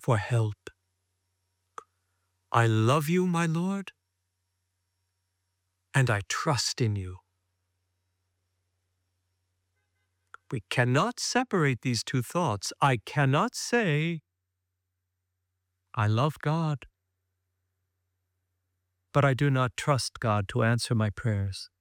for help. I love you, my Lord, and I trust in you. We cannot separate these two thoughts. I cannot say, I love God, but I do not trust God to answer my prayers.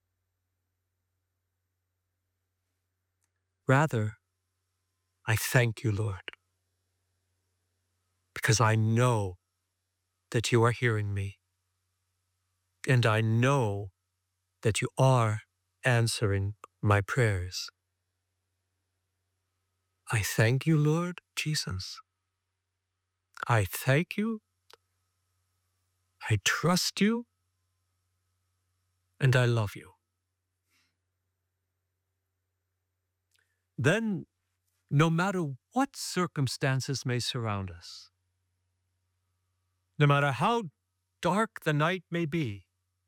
Rather, I thank you, Lord, because I know that you are hearing me, and I know that you are answering my prayers. I thank you, Lord Jesus. I thank you, I trust you, and I love you. Then, no matter what circumstances may surround us, no matter how dark the night may be,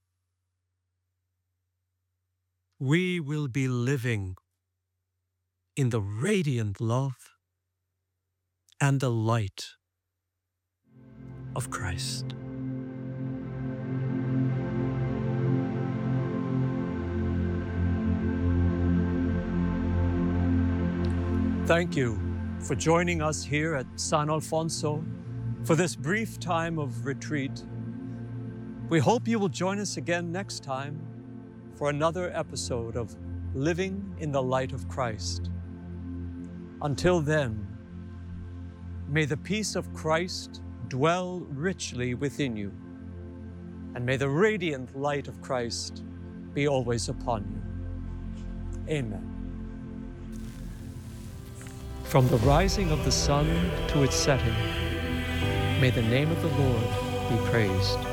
we will be living in the radiant love and the light of Christ. Thank you for joining us here at San Alfonso for this brief time of retreat. We hope you will join us again next time for another episode of Living in the Light of Christ. Until then, may the peace of Christ dwell richly within you, and may the radiant light of Christ be always upon you. Amen. From the rising of the sun to its setting, may the name of the Lord be praised.